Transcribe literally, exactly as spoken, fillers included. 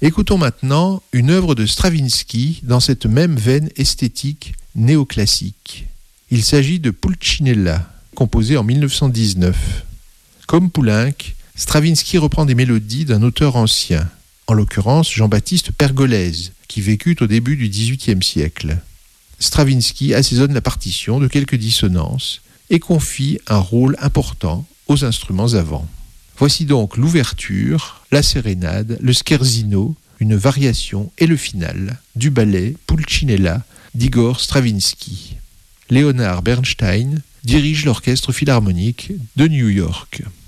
Écoutons maintenant une œuvre de Stravinsky dans cette même veine esthétique néoclassique. Il s'agit de Pulcinella, composé en dix-neuf cent dix-neuf. Comme Poulenc, Stravinsky reprend des mélodies d'un auteur ancien, en l'occurrence Jean-Baptiste Pergolèse, qui vécut au début du dix-huitième siècle. Stravinsky assaisonne la partition de quelques dissonances et confie un rôle important aux instruments avant. Voici donc l'ouverture, la sérénade, le scherzino, une variation et le final du ballet Pulcinella d'Igor Stravinsky. Leonard Bernstein dirige l'orchestre philharmonique de New York.